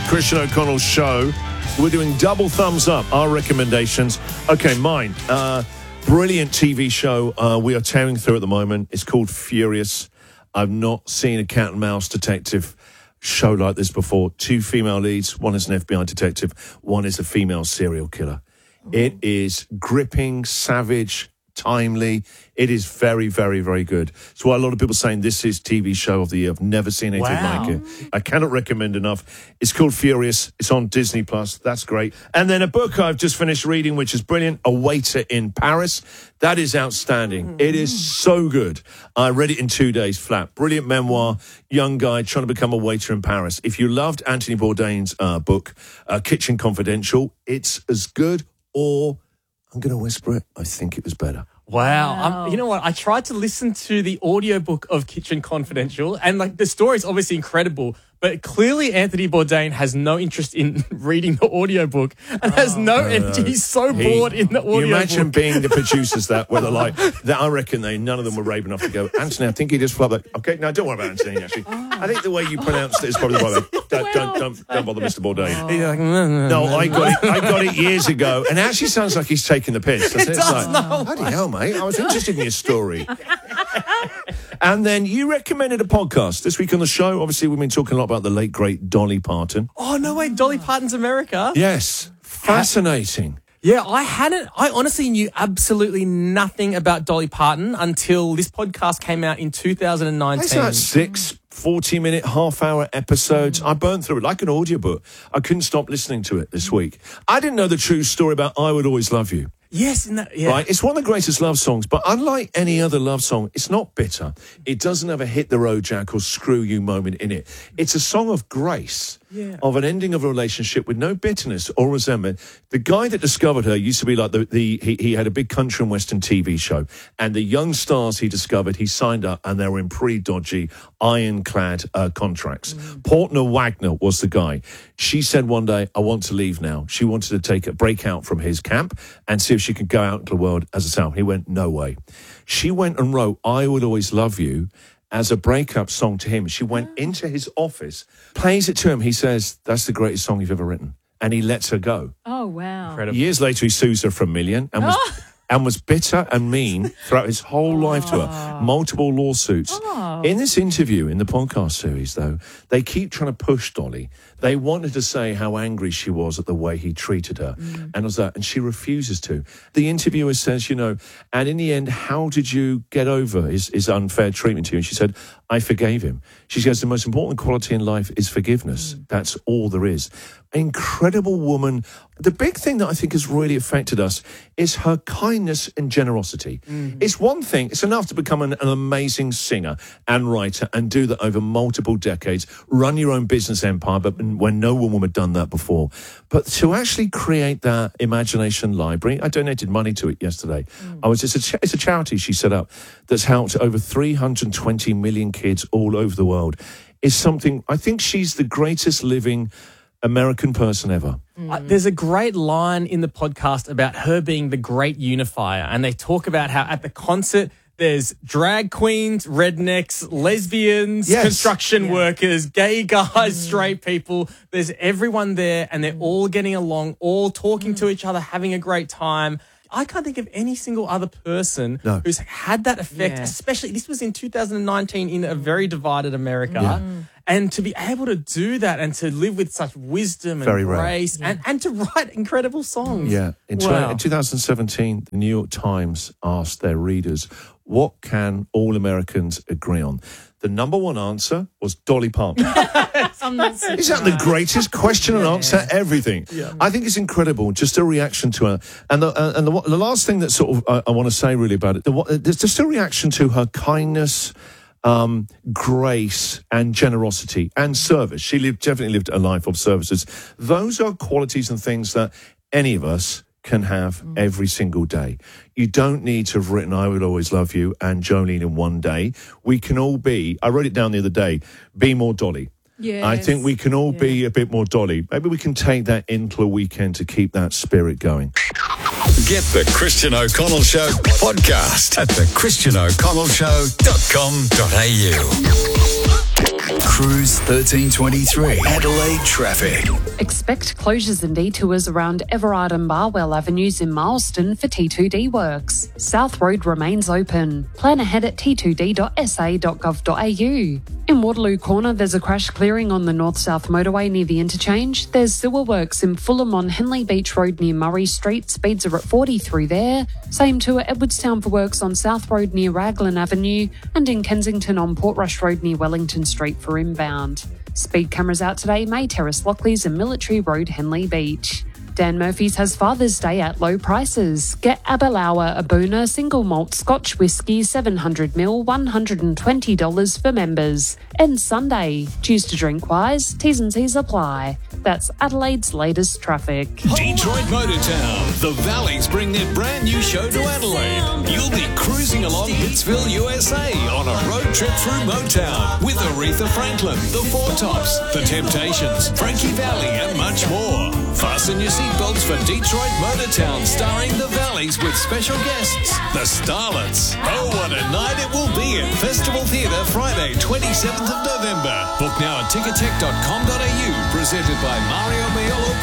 Christian O'Connell Show. We're doing double thumbs up, our recommendations. Okay, mine. Brilliant TV show we are tearing through at the moment. It's called Furious. I've not seen a cat and mouse detective show like this before. 2 female leads. One is an FBI detective. One is a female serial killer. It is gripping, savage, timely. It is very, very, very good. So why a lot of people saying this is TV show of the year. I've never seen anything like it. I cannot recommend enough. It's called Furious. It's on Disney Plus. That's great. And then a book I've just finished reading, which is brilliant, A Waiter in Paris. That is outstanding. It is so good. I read it in 2 days flat. Brilliant memoir, young guy trying to become a waiter in Paris. If you loved Anthony Bourdain's book, Kitchen Confidential, it's as good, or I'm going to whisper it, I think it was better. Wow. You know what? I tried to listen to the audiobook of Kitchen Confidential, and like the story is obviously incredible, but clearly Anthony Bourdain has no interest in reading the audiobook and has no energy. He's so bored in the audiobook. You imagine being the producers that, where they're like, that I reckon none of them were brave enough to go, Anthony, I think he just flubbed that. Okay, no, don't worry about Anthony, actually. I think the way you pronounced it is probably the right way. Don't bother Mr. Bourdain. He's like, No, I got it years ago, and it actually sounds like he's taking the piss. It does, no. Bloody hell, mate. I was interested in your story. And then you recommended a podcast this week on the show. Obviously, we've been talking a lot about the late, great Dolly Parton. Oh, no way. Dolly Parton's America? Yes. Fascinating. Yeah, I honestly knew absolutely nothing about Dolly Parton until this podcast came out in 2019. It's like 6 40-minute, half-hour episodes. I burned through it like an audiobook. I couldn't stop listening to it this week. I didn't know the true story about I Would Always Love You. Yes, right. It's one of the greatest love songs, but unlike any other love song, it's not bitter. It doesn't have a hit the road jack or screw you moment in it. It's a song of grace, of an ending of a relationship with no bitterness or resentment. The guy that discovered her used to be like he had a big country and western TV show, and the young stars he discovered, he signed up, and they were in pretty dodgy, ironclad contracts. Portner Wagner was the guy. She said one day, I want to leave now. She wanted to take a break out from his camp and see if she could go out into the world as herself. He went, no way. She went and wrote I Would Always Love You as a breakup song to him. She went into his office, plays it to him. He says, that's the greatest song you've ever written. And he lets her go. Oh, wow. Incredible. Years later, he sues her for $1 million and was bitter and mean throughout his whole life to her. Multiple lawsuits. In this interview, in the podcast series, though, they keep trying to push Dolly. They wanted to say how angry she was at the way he treated her. And she refuses to. The interviewer says, and in the end, how did you get over his unfair treatment to you? And she said, I forgave him. She says, the most important quality in life is forgiveness. That's all there is. Incredible woman. The big thing that I think has really affected us is her kindness and generosity. It's one thing, it's enough to become an amazing singer and writer and do that over multiple decades, run your own business empire, but when no woman had done that before. But to actually create that imagination library, I donated money to it yesterday. It's a charity she set up that's helped over 320 million kids all over the world. Is something, I think she's the greatest living American person ever. There's a great line in the podcast about her being the great unifier, and they talk about how at the concert there's drag queens, rednecks, lesbians, construction workers, gay guys, straight people. There's everyone there, and they're all getting along, all talking to each other, having a great time. I can't think of any single other person who's had that effect, especially this was in 2019 in a very divided America. And to be able to do that and to live with such wisdom and grace and to write incredible songs. Yeah. In 2017, the New York Times asked their readers, what can all Americans agree on? The number one answer was Dolly Parton. Is that the greatest question and answer? Everything. I think it's incredible, just a reaction to her. And the last thing that sort of I want to say really about it, there's just a reaction to her kindness, grace and generosity and service. She definitely lived a life of services. Those are qualities and things that any of us can have every single day. You don't need to have written I Would Always Love You and Jolene in one day. We can all be, I wrote it down the other day, be more Dolly. Yes. I think we can all be a bit more Dolly. Maybe we can take that into a weekend to keep that spirit going. Get the Christian O'Connell Show podcast at thechristianoconnellshow.com.au. Cruise 1323. Adelaide traffic. Expect closures and detours around Everard and Barwell Avenues in Mileston for T2D works. South Road remains open. Plan ahead at t2d.sa.gov.au. In Waterloo Corner, there's a crash clearing on the north-south motorway near the interchange. There's sewer works in Fulham on Henley Beach Road near Murray Street. Speeds are at 40 through there. Same too at Edwardstown for works on South Road near Raglan Avenue, and in Kensington on Portrush Road near Wellington Street for inbound. Speed cameras out today, May Terrace Lockleys and Military Road, Henley Beach. Dan Murphy's has Father's Day at low prices. Get Aberlour Abuna Single Malt Scotch Whisky 700ml, $120 for members. Ends Sunday. Choose to drink wise. T's and C's apply. That's Adelaide's latest traffic. Detroit Motortown. The Valleys bring their brand new show to Adelaide. You'll be cruising along Hitsville, USA on a road trip through Motown with Aretha Franklin, The Four Tops, The Temptations, Frankie Valli and much more. Fasten your seatbelts for Detroit Motortown, starring The Valleys with special guests, The Starlets. Oh, what a night it will be at Festival Theatre Friday, 27th of November. Book now at tickettech.com.au, presented by Mario Maiolo